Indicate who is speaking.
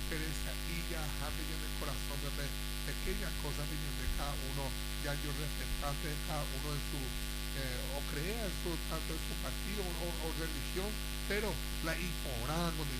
Speaker 1: diferencia y ya en el corazón de pequeñas cosas de cada uno, ya yo respetante de cada uno de su o crea en su, tanto en su partido o religión, pero la ignoran,